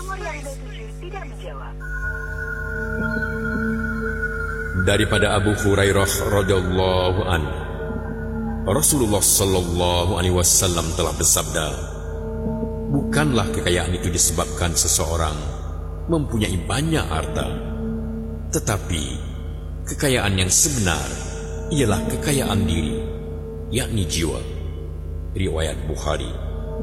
Nomor yang dituju tidak menjawab. Daripada Abu Hurairah radhiyallahu anhu, Rasulullah sallallahu alaihi wasallam telah bersabda, bukanlah kekayaan itu disebabkan seseorang mempunyai banyak harta, tetapi kekayaan yang sebenar ialah kekayaan diri, yakni jiwa. Riwayat Bukhari.